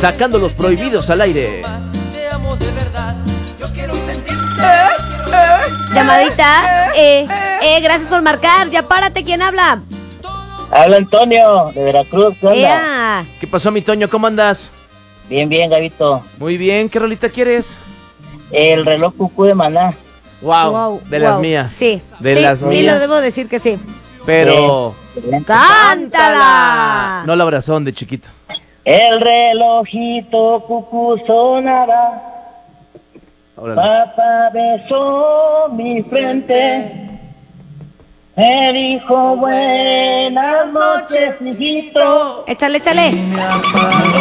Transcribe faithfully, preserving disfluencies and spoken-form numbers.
Sacando los prohibidos al aire. Llamadita. Eh, eh, gracias por marcar. Ya párate, ¿quién habla? Habla Antonio, de Veracruz, ¿qué onda? Ea. ¿Qué pasó, mi Toño? ¿Cómo andas? Bien, bien, Gabito. Muy bien, ¿qué rolita quieres? El reloj cucú de Maná. Wow, Wow, de wow. las mías. Sí, de sí, las sí, mías. lo debo decir que sí. Pero... ¡Cántala! No la abrazón de chiquito. El relojito cucú sonaba, Órale. papá besó mi frente, me dijo buenas noches, hijito. Échale, échale.